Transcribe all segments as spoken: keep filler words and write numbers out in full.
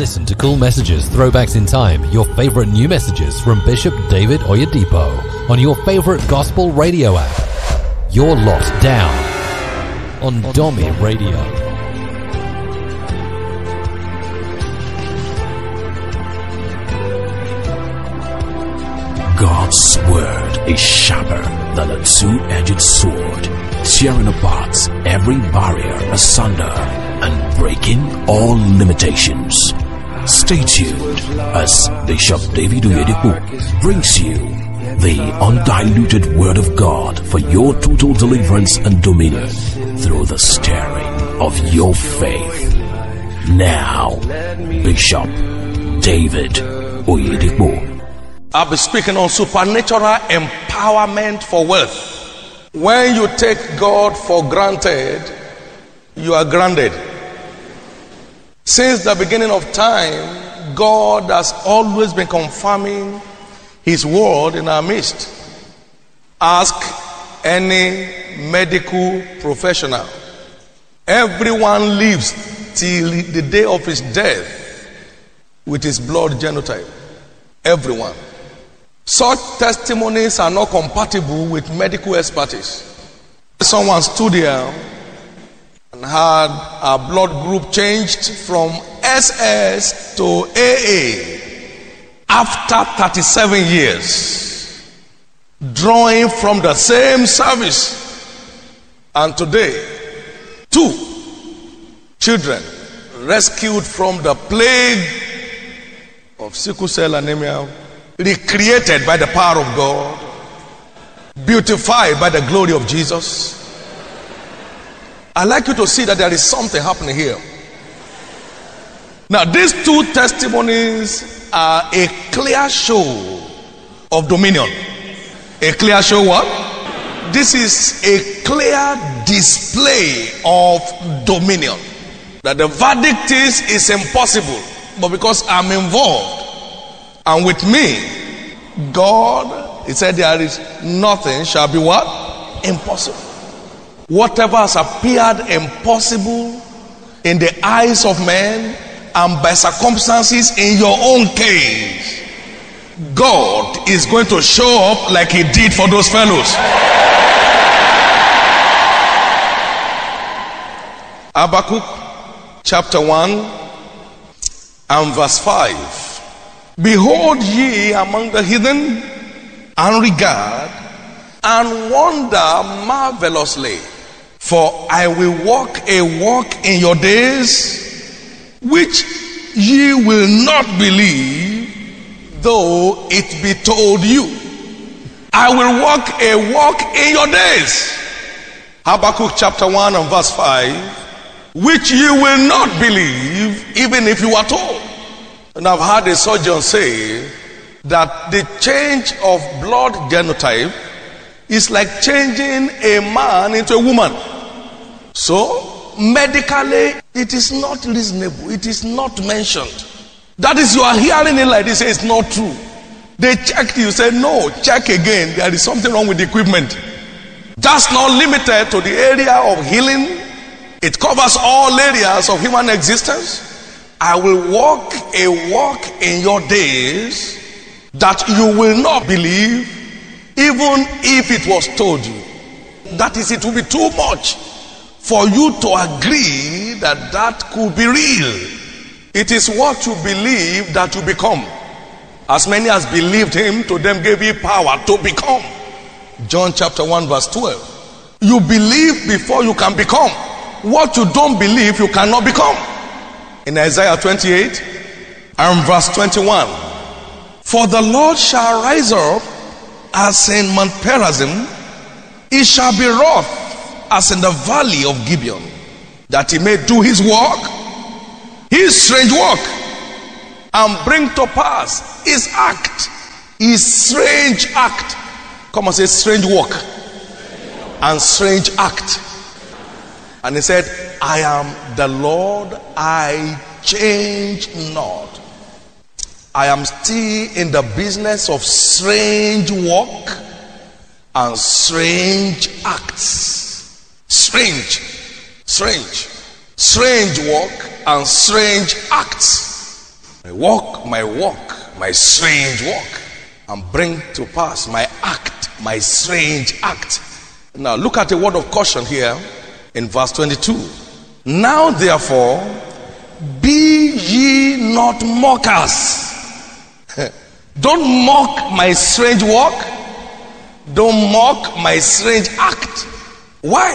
Listen to cool messages, throwbacks in time, your favorite new messages from Bishop David Oyedepo on your favorite gospel radio app. You're locked down on Domi Radio. God's word is sharper than a two-edged sword, tearing apart every barrier asunder and breaking all limitations. Stay tuned as Bishop David Oyedepo brings you the undiluted word of God for your total deliverance and dominion through the stirring of your faith. Now, Bishop David Oyedepo. I'll be speaking on supernatural empowerment for wealth. When you take God for granted, you are grounded. Since the beginning of time, God has always been confirming His word in our midst. Ask any medical professional. Everyone lives till the day of his death with his blood genotype. Everyone. Such testimonies are not compatible with medical expertise. Someone stood here and had our blood group changed from S S to A A after thirty-seven years, drawing from the same service. And today, two children rescued from the plague of sickle cell anemia, recreated by the power of God, beautified by the glory of Jesus. I'd like you to see that there is something happening here. Now, these two testimonies are a clear show of dominion. A clear show what? This is a clear display of dominion. That the verdict is, is impossible. But because I'm involved, and with me, God, He said there is nothing shall be what? Impossible. Whatever has appeared impossible in the eyes of men and by circumstances in your own case, God is going to show up like He did for those fellows. Habakkuk chapter one and verse five. Behold ye among the heathen, and regard and wonder marvelously. For I will walk a walk in your days, which ye will not believe, though it be told you. I will walk a walk in your days. Habakkuk chapter one and verse five, which you will not believe, even if you are told. And I've heard a surgeon say that the change of blood genotype is like changing a man into a woman. So, medically, it is not reasonable. It is not mentioned. That is, you are hearing it like this, say it's not true. They checked you, say no, check again. There is something wrong with the equipment. That's not limited to the area of healing. It covers all areas of human existence. I will walk a walk in your days that you will not believe, even if it was told you. That is, it will be too much for you to agree that that could be real. It is what you believe that you become. As many as believed Him, to them gave He power to become. John chapter one verse twelve. You believe before you can become. What you don't believe, you cannot become. In Isaiah twenty-eight and verse twenty-one. For the Lord shall rise up as in Mount Perazim, He shall be wroth as in the valley of Gibeon, that He may do His work, His strange work, and bring to pass His act, His strange act. Come on, say strange work and strange act. And He said, I am the Lord, I change not. I am still in the business of strange work and strange acts. Strange, strange, strange work and strange acts. My walk, my walk, my strange walk, and bring to pass my act, my strange act. Now look at the word of caution here in verse twenty-two. Now therefore, be ye not mockers. Don't mock my strange walk. Don't mock my strange act. Why?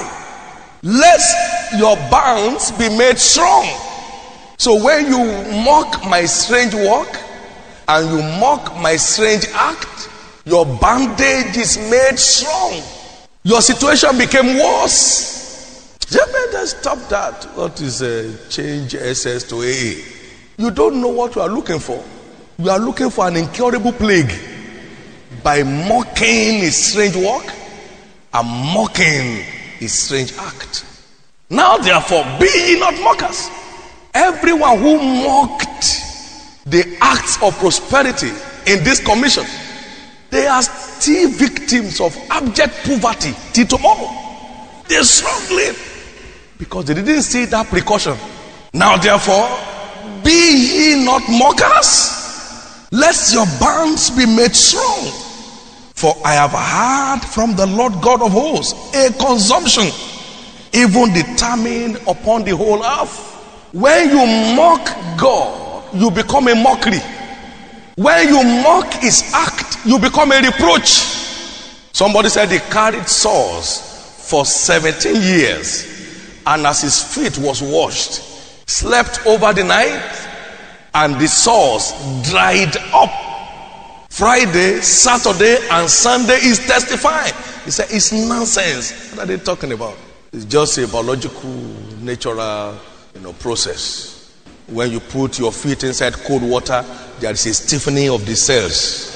Lest your bounds be made strong. So when you mock my strange walk and you mock my strange act, your bandage is made strong. Your situation became worse. Just stop that. What is a change S S to A A? You don't know what you are looking for. You are looking for an incurable plague by mocking his strange walk and mocking his strange act. Now therefore, be ye not mockers. Everyone who mocked the acts of prosperity in this commission, they are still victims of abject poverty till tomorrow. They're struggling because they didn't see that precaution. Now therefore, be ye not mockers, lest your bands be made strong. For I have heard from the Lord God of hosts a consumption, even determined upon the whole earth. When you mock God, you become a mockery. When you mock his act, you become a reproach. Somebody said he carried sores for seventeen years, and as his feet was washed, slept over the night, and the sores dried up. Friday, Saturday, and Sunday is testifying. He said, it's nonsense. What are they talking about? It's just a biological, natural, you know, process. When you put your feet inside cold water, there is a stiffening of the cells.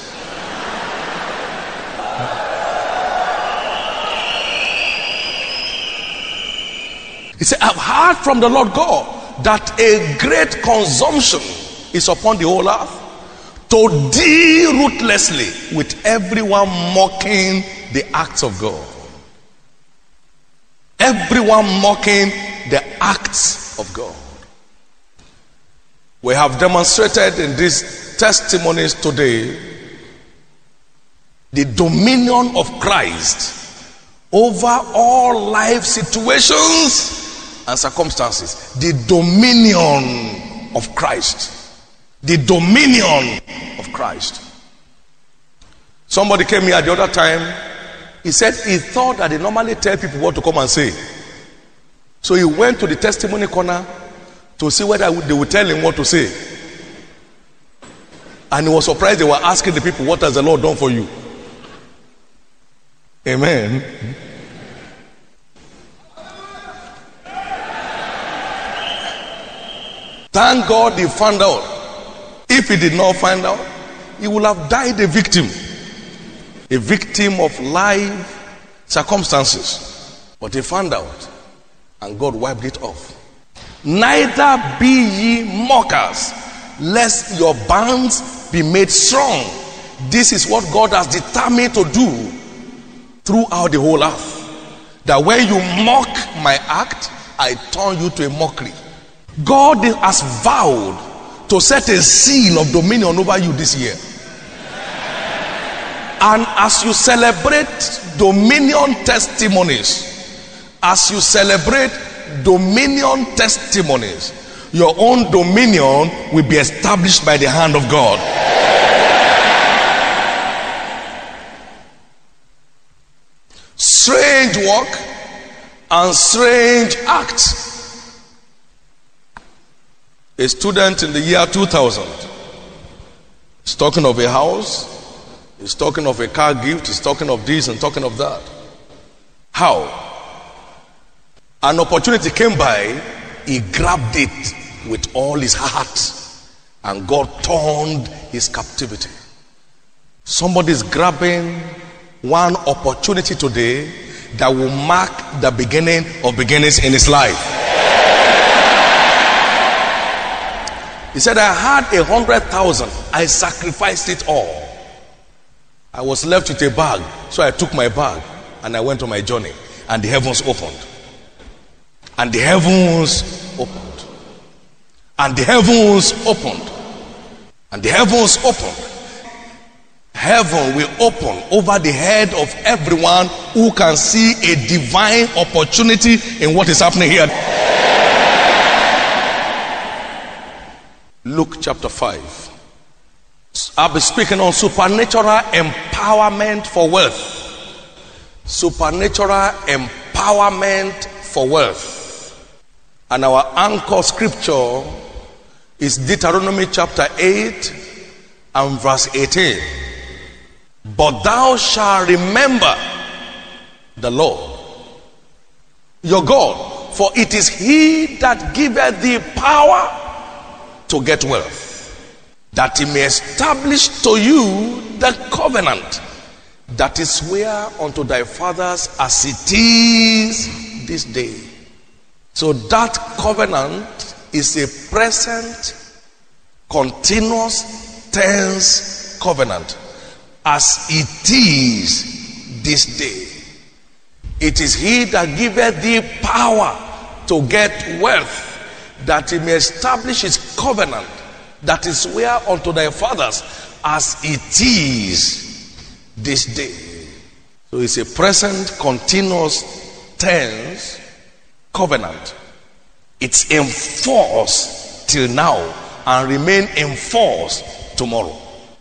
He said, I've heard from the Lord God that a great consumption is upon the whole earth, to deal ruthlessly with everyone mocking the acts of God. Everyone mocking the acts of God. We have demonstrated in these testimonies today the dominion of Christ over all life situations and circumstances. The dominion of Christ. The dominion of Christ. Somebody came here the other time. He said he thought that they normally tell people what to come and say. So he went to the testimony corner to see whether they would tell him what to say. And he was surprised they were asking the people, what has the Lord done for you? Amen. Thank God he found out. If he did not find out, he would have died a victim. A victim of life circumstances. But he found out, and God wiped it off. Neither be ye mockers, lest your bands be made strong. This is what God has determined to do throughout the whole earth. That when you mock my act, I turn you to a mockery. God has vowed to set a seal of dominion over you this year. And as you celebrate dominion testimonies, as you celebrate dominion testimonies, your own dominion will be established by the hand of God. Strange walk and strange act. A student in the year two thousand is talking of a house, he's talking of a car gift, he's talking of this and talking of that. How? An opportunity came by, he grabbed it with all his heart, and God turned his captivity. Somebody's grabbing one opportunity today that will mark the beginning of beginnings in his life. He said, I had a hundred thousand. I sacrificed it all. I was left with a bag. So I took my bag and I went on my journey. And the heavens opened. And the heavens opened. And the heavens opened. and the heavens opened. Heaven will open over the head of everyone who can see a divine opportunity in what is happening here. Luke chapter five. I'll be speaking on supernatural empowerment for wealth. Supernatural empowerment for wealth. And our anchor scripture is Deuteronomy chapter eight and verse eighteen. But thou shalt remember the Lord your God, for it is he that giveth thee power to get wealth, that he may establish to you the covenant that is swear unto thy fathers as it is this day. So that covenant is a present, continuous tense covenant. As it is this day. It is he that giveth thee power to get wealth, that he may establish his covenant that is swear unto thy fathers as it is this day. So it's a present, continuous tense covenant. It's in force till now and remain in force tomorrow.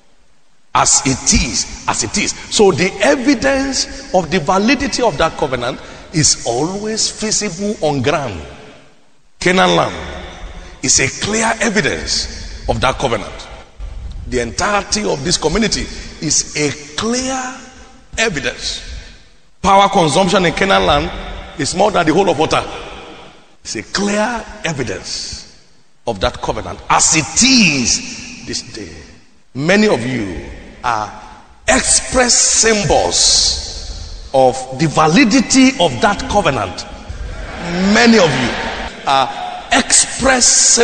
As it is, as it is. So the evidence of the validity of that covenant is always visible on ground. Canaan land is a clear evidence of that covenant. The entirety of this community is a clear evidence. Power consumption in Canaan land is more than the whole of water. It's a clear evidence of that covenant as it is this day. Many of you are express symbols of the validity of that covenant. Many of you are express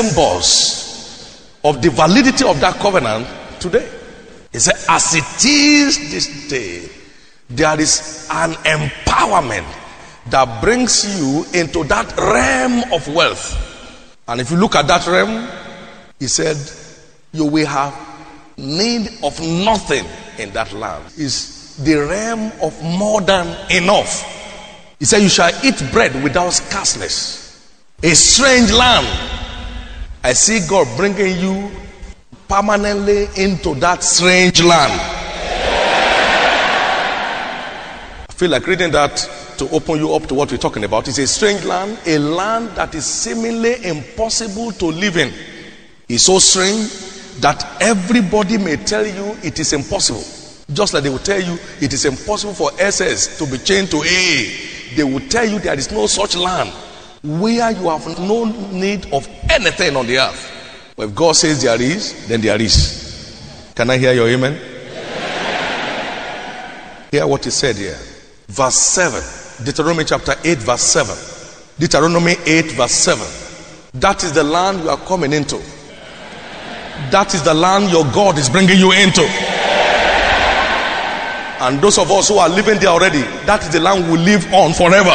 symbols of the validity of that covenant today. He said, as it is this day, there is an empowerment that brings you into that realm of wealth. And if you look at that realm, he said, you will have need of nothing in that land. Is the realm of more than enough. He said, you shall eat bread without scarceness. A strange land. I see God bringing you permanently into that strange land. I feel like reading that to open you up to what we're talking about. It's a strange land, a land that is seemingly impossible to live in. It's so strange that everybody may tell you it is impossible. Just like they will tell you it is impossible for S S to be changed to A A. They will tell you there is no such land where you have no need of anything on the earth. But if God says there is, then there is. Can I hear your amen? Amen. Hear what he said here. Verse seven. Deuteronomy chapter eight verse seven. Deuteronomy eight verse seven. That is the land you are coming into. That is the land your God is bringing you into. And those of us who are living there already, that is the land we live on forever.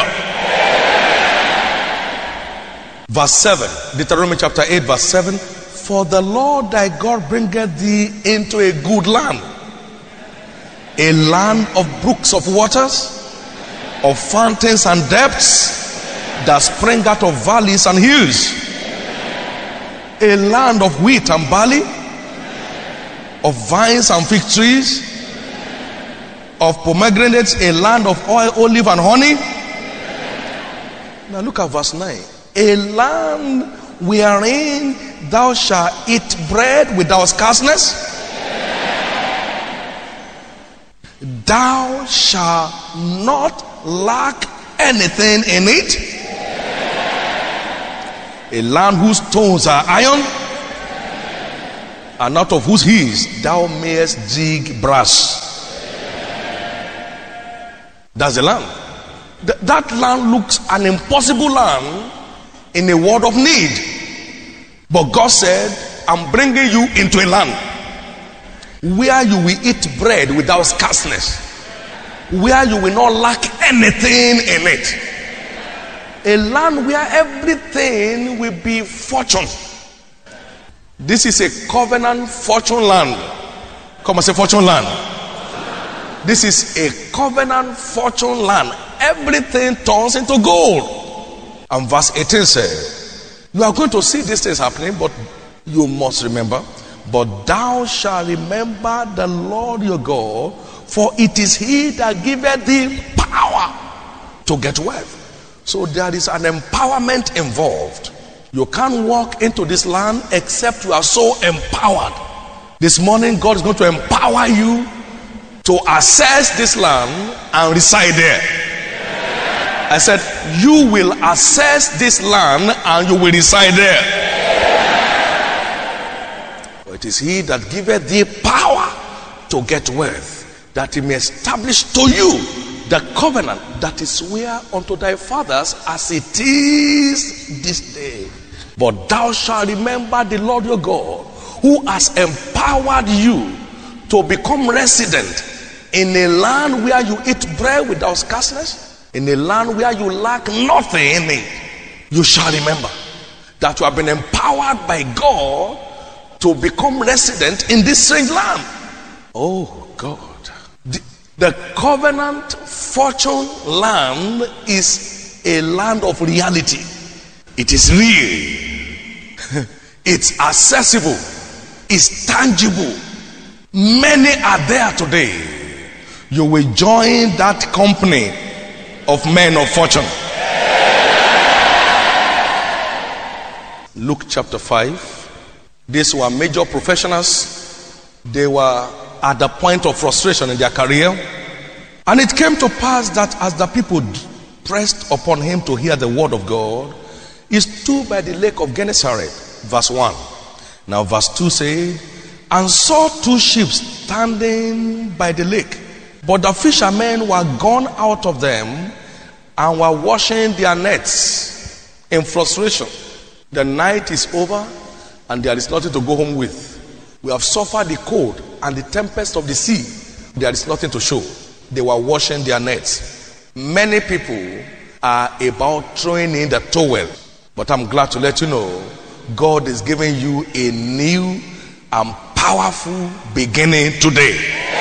Verse seven, Deuteronomy chapter eight verse seven. For the Lord thy God bringeth thee into a good land, a land of brooks of waters, of fountains and depths, that spring out of valleys and hills, a land of wheat and barley, of vines and fig trees, of pomegranates, a land of oil, olive and honey. Now look at verse nine. A land wherein thou shalt eat bread without scarceness. Thou shalt not lack anything in it. A land whose stones are iron, and out of whose hills thou mayest dig brass. That's the land. Th- that land looks an impossible land in a world of need. But God said, I'm bringing you into a land where you will eat bread without scarceness, where you will not lack anything in it. A land where everything will be fortune. This is a covenant fortune land. Come and say fortune land. This is a covenant fortune land. Everything turns into gold. And verse eighteen says, you are going to see these things happening, but you must remember, but thou shalt remember the Lord your God, for it is he that giveth thee power to get wealth. So there is an empowerment involved. You can't walk into this land except you are so empowered. This morning, God is going to empower you to access this land and reside there. I said, you will access this land and you will reside there. For it is he that giveth thee power to get wealth, that he may establish to you the covenant that is swear unto thy fathers, as it is this day. But thou shalt remember the Lord your God, who has empowered you to become resident in a land where you eat bread without scarceness, in a land where you lack nothing in it. You shall remember that you have been empowered by God to become resident in this strange land. Oh God. The, the covenant fortune land is a land of reality. It is real. It's accessible. It's tangible. Many are there today. You will join that company of men of fortune. Luke chapter five. These were major professionals. They were at the point of frustration in their career. And it came to pass that as the people pressed upon him to hear the word of God, he stood by the lake of Gennesaret. Verse one. Now verse two says, and saw two ships standing by the lake, but the fishermen were gone out of them and were washing their nets in frustration. The night is over and there is nothing to go home with. We have suffered the cold and the tempest of the sea. There is nothing to show. They were washing their nets. Many people are about throwing in the towel. But I'm glad to let you know, God is giving you a new and powerful beginning today.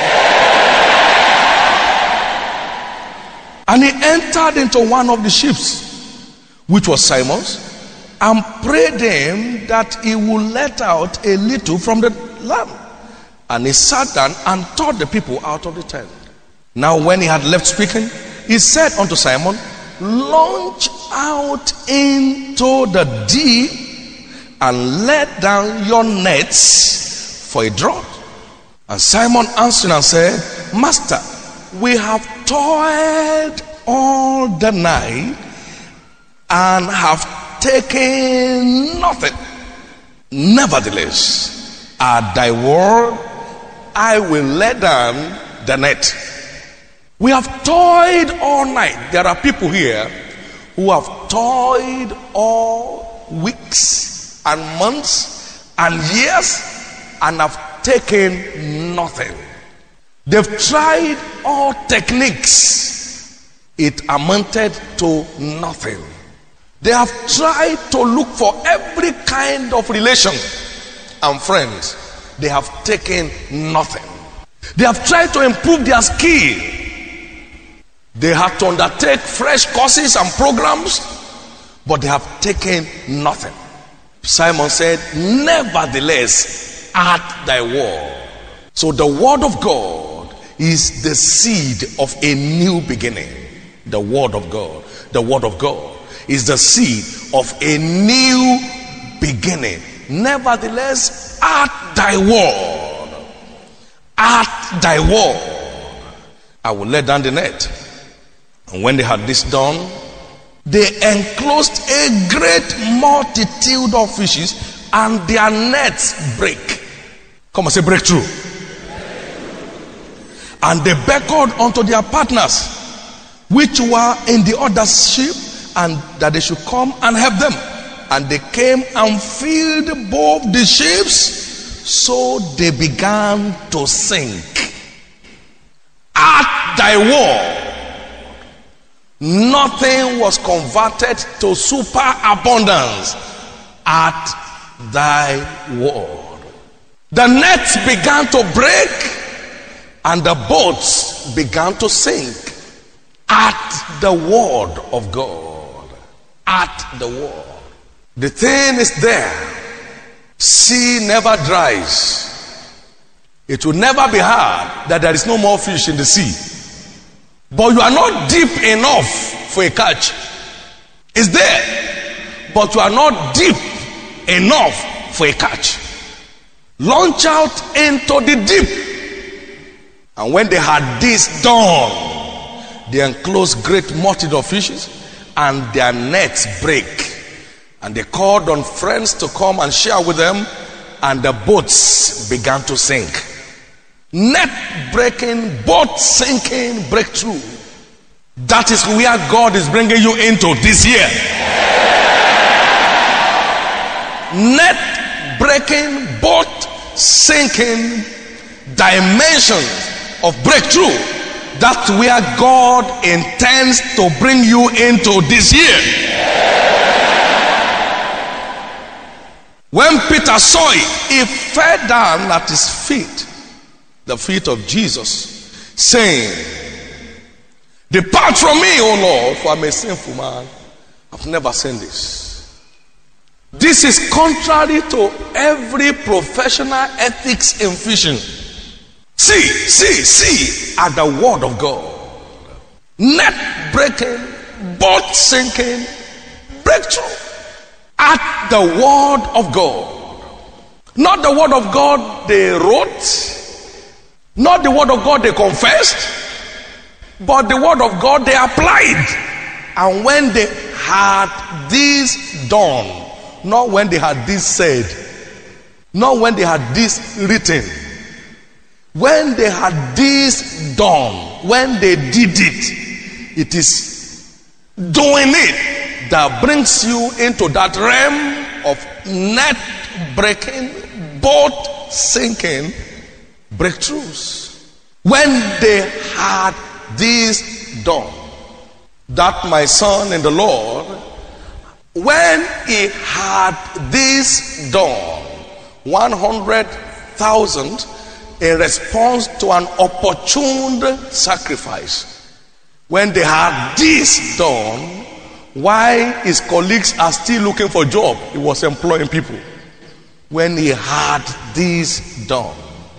And he entered into one of the ships, which was Simon's, and prayed him that he would let out a little from the land. And he sat down and taught the people out of the tent. Now when he had left speaking, he said unto Simon, launch out into the deep and let down your nets for a draught. And Simon answered and said, Master, we have toiled all the night and have taken nothing. Nevertheless, at thy word, I will let down the net. We have toiled all night. There are people here who have toiled all weeks and months and years and have taken nothing. They've tried all techniques. It amounted to nothing. They have tried to look for every kind of relation and friends. They have taken nothing. They have tried to improve their skill. They had to undertake fresh courses and programs, but they have taken nothing. Simon said, nevertheless, at thy word. So the word of God is the seed of a new beginning. The word of God. The word of God is the seed of a new beginning. Nevertheless, at thy word. At thy word. I will let down the net. And when they had this done, they enclosed a great multitude of fishes, and their nets break. Come and say breakthrough. And they beckoned unto their partners, which were in the other ship, and that they should come and help them. And they came and filled both the ships, so they began to sink. At thy word, nothing was converted to superabundance. At thy word. The nets began to break and the boats began to sink at the word of God. At the word. The thing is there. Sea never dries. It will never be hard that there is no more fish in the sea. But you are not deep enough for a catch. It's there, but you are not deep enough for a catch. Launch out into the deep. And when they had this done, they enclosed great multitude of fishes, and their nets break. And they called on friends to come and share with them, and the boats began to sink. Net breaking, boat sinking, breakthrough. That is where God is bringing you into this year. Net breaking, boat sinking, dimensions of breakthrough. That's where God intends to bring you into this year. When Peter saw it, he fell down at his feet, the feet of Jesus, saying, "Depart from me, O Lord, for I'm a sinful man. I've never seen this." This is contrary to every professional ethics in fishing. See, see, see at the word of God. Net breaking, boat sinking, breakthrough. At the word of God. Not the word of God they wrote, not the word of God they confessed, but the word of God they applied. And when they had this done, not when they had this said, not when they had this written, when they had this done, when they did it, it is doing it that brings you into that realm of net breaking, boat sinking breakthroughs. When they had this done, that my son in the Lord, when he had this done, one hundred thousand in response to an opportune sacrifice. When they had this done, why his colleagues are still looking for a job, he was employing people. When he had this done,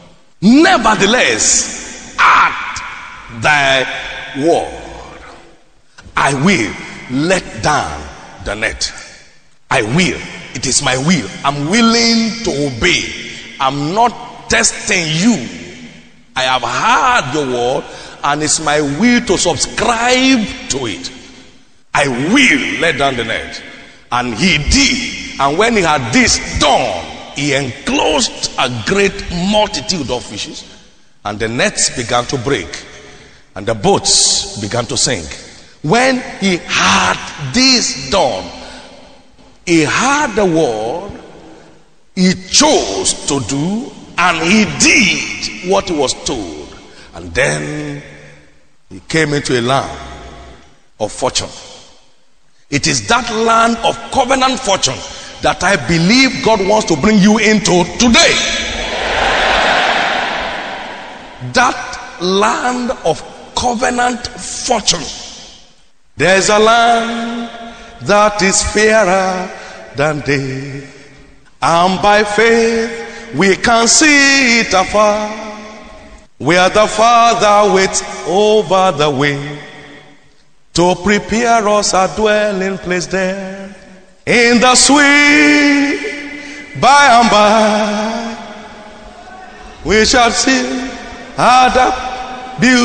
nevertheless, at thy word, I will let down the net. I will. It is my will. I'm willing to obey. I'm not testing you. I have heard your word, and it's my will to subscribe to it. I will let down the net. And he did. And when he had this done, he enclosed a great multitude of fishes, and the nets began to break, and the boats began to sink. When he had this done, he heard the word, he chose to do, and he did what he was told. And then he came into a land of fortune. It is that land of covenant fortune that I believe God wants to bring you into today. That land of covenant fortune. There is a land that is fairer than day, and by faith we can see it afar, where the Father waits over the way to prepare us a dwelling place there. In the sweet by and by we shall see other beauty.